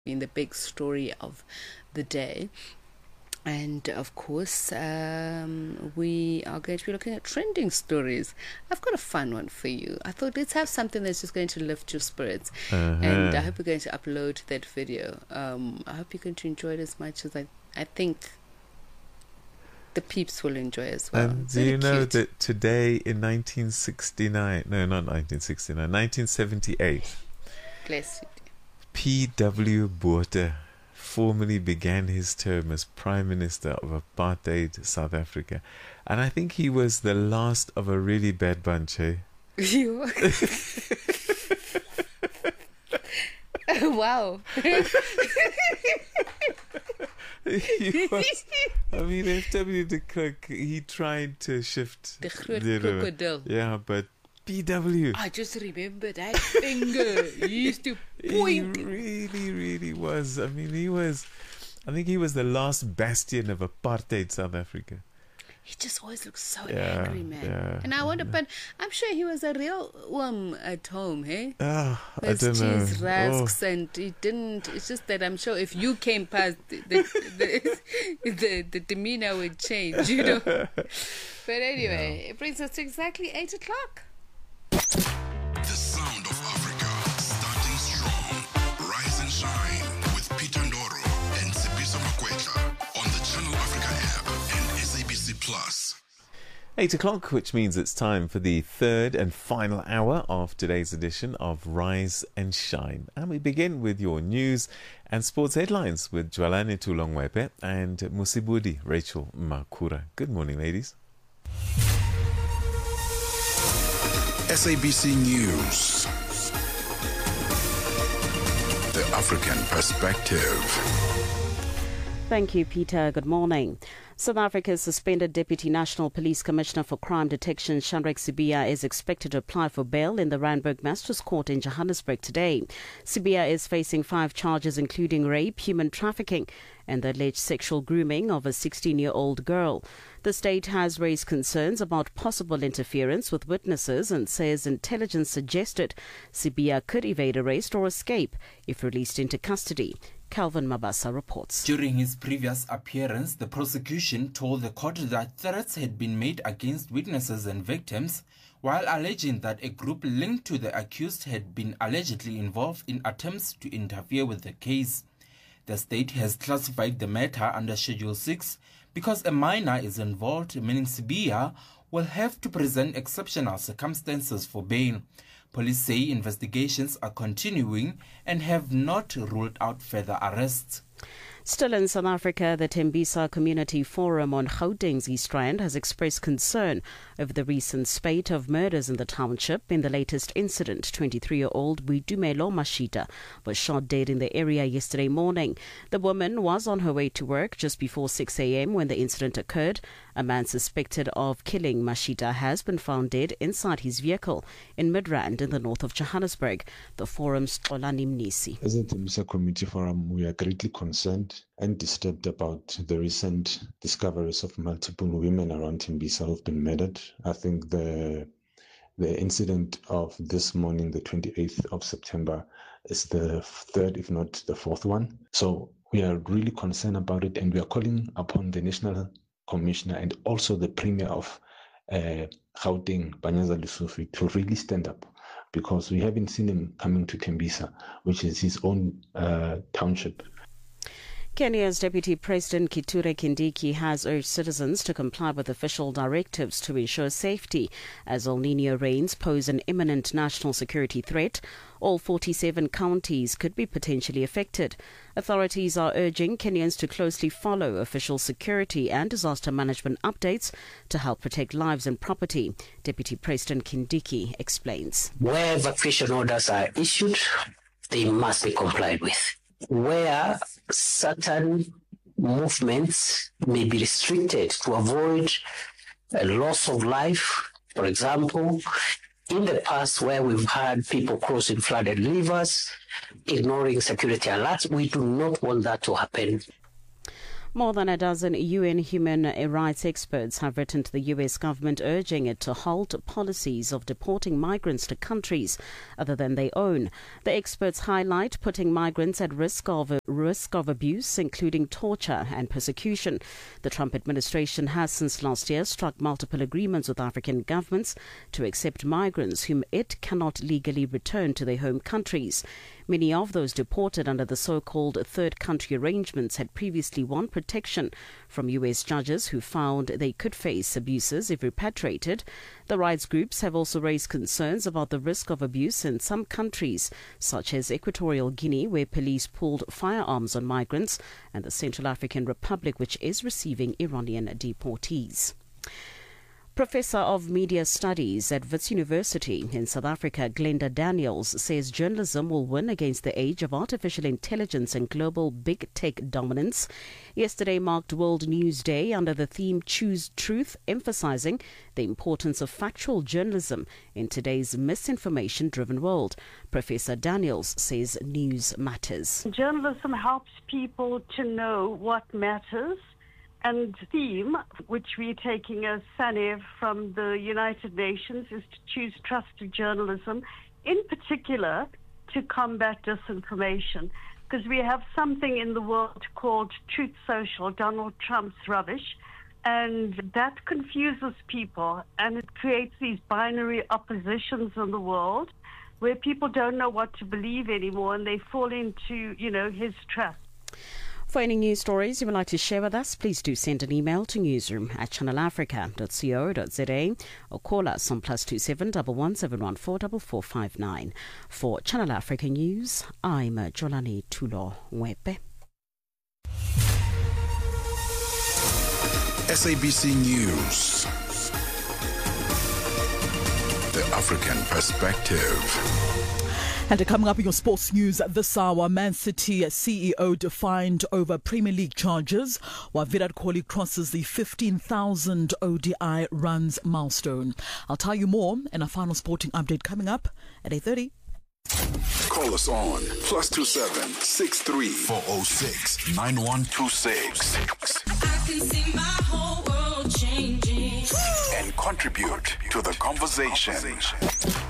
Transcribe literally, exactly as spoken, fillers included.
been the big story of the day. And of course, um, we are going to be looking at trending stories. I've got a fun one for you. I thought let's have something that's just going to lift your spirits. Uh-huh. And I hope you're going to upload that video. Um, I hope you're going to enjoy it as much as I, I think the peeps will enjoy as well. Um, It's do really you know cute. that today in nineteen sixty-nine, no, not nineteen sixty-nine, nineteen seventy-eight, Bless you. P W Botha formally began his term as Prime Minister of Apartheid South Africa. And I think he was the last of a really bad bunch, eh? You. Wow. He was, I mean, F W de Klerk, he tried to shift The groot you know, crocodile. yeah, but P W, I just remember that finger. He used to he point. really, really was. I mean, he was, I think he was the last bastion of apartheid South Africa. He just always looks so Yeah, angry, man. yeah, and I wonder, but I'm sure he was a real worm at home, hey? Oh, I With don't know. cheese rasks, and he didn't. It's just that I'm sure if you came past, the the, the, the, the demeanor would change, you know. But anyway, it brings us to exactly eight o'clock. The sound of Africa, starting strong. Rise and shine with Peter Ndoro and Sipiso Makwetla on the Channel Africa app and S A B C Plus. Eight o'clock, which means it's time for the third and final hour of today's edition of Rise and Shine. And we begin with your news and sports headlines with Jwalane Tulongwepe and Musibudi Rachel Makura. Good morning, ladies. S A B C News. The African Perspective. Thank you, Peter. Good morning. South Africa's suspended Deputy National Police Commissioner for Crime Detection, Shanrek Sibiya, is expected to apply for bail in the Randburg Magistrates Court in Johannesburg today. Sibiya is facing five charges, including rape, human trafficking, and the alleged sexual grooming of a sixteen-year-old girl. The state has raised concerns about possible interference with witnesses and says intelligence suggested Sibiya could evade arrest or escape if released into custody. Calvin Mabasa reports. During his previous appearance, the prosecution told the court that threats had been made against witnesses and victims, while alleging that a group linked to the accused had been allegedly involved in attempts to interfere with the case. The state has classified the matter under Schedule six because a minor is involved, meaning Sibiya will have to present exceptional circumstances for bail. Police say investigations are continuing and have not ruled out further arrests. Still in South Africa, the Tembisa Community Forum on Gauteng's East Rand has expressed concern over the recent spate of murders in the township. In the latest incident, twenty-three-year-old Boitumelo Mashita was shot dead in the area yesterday morning. The woman was on her way to work just before six a.m. when the incident occurred. A man suspected of killing Mashita has been found dead inside his vehicle in Midrand in the north of Johannesburg. The forum's Xolani Mnisi. As a Tembisa Community Forum, we are greatly concerned and disturbed about the recent discoveries of multiple women around Tembisa who've been murdered. I think the the incident of this morning, the twenty-eighth of September, is the third, if not the fourth one. So we are really concerned about it, and we are calling upon the National Commissioner and also the Premier of uh, Gauteng, Panyaza Lesufi, to really stand up, because we haven't seen him coming to Tembisa, which is his own uh, township. Kenya's Deputy President Kithure Kindiki has urged citizens to comply with official directives to ensure safety as El Niño rains pose an imminent national security threat. All forty-seven counties could be potentially affected. Authorities are urging Kenyans to closely follow official security and disaster management updates to help protect lives and property. Deputy President Kindiki explains. Where evacuation orders are issued, they must be complied with. Where certain movements may be restricted to avoid a loss of life, for example, in the past where we've had people crossing flooded rivers, ignoring security alerts, we do not want that to happen. More than a dozen U N human rights experts have written to the U S government urging it to halt policies of deporting migrants to countries other than their own. The experts highlight putting migrants at risk of risk of abuse, including torture and persecution. The Trump administration has since last year struck multiple agreements with African governments to accept migrants whom it cannot legally return to their home countries. Many of those deported under the so-called third country arrangements had previously won protection from U S judges who found they could face abuses if repatriated. The rights groups have also raised concerns about the risk of abuse in some countries, such as Equatorial Guinea, where police pulled firearms on migrants, and the Central African Republic, which is receiving Iranian deportees. Professor of Media Studies at Wits University in South Africa, Glenda Daniels, says journalism will win against the age of artificial intelligence and global big tech dominance. Yesterday marked World News Day under the theme Choose Truth, emphasizing the importance of factual journalism in today's misinformation-driven world. Professor Daniels says news matters. Journalism helps people to know what matters. And the theme, which we're taking as SANEV from the United Nations, is to choose trusted journalism, in particular to combat disinformation. Because we have something in the world called Truth Social, Donald Trump's rubbish, and that confuses people, and it creates these binary oppositions in the world where people don't know what to believe anymore, and they fall into, you know, his trap. For any news stories you would like to share with us, please do send an email to newsroom at channel africa dot co dot za or call us on plus two seven one one seven one four four four five nine. For Channel Africa News, I'm Jolani Tulo Wepe. S A B C News. The African Perspective. And coming up in your sports news this hour, Man City C E O defined over Premier League charges, while Virat Kohli crosses the fifteen thousand O D I runs milestone. I'll tell you more in a final sporting update coming up at eight thirty. Call us on plus two seven six three four zero six nine one two six. I can see my whole world changing and contribute to the conversation.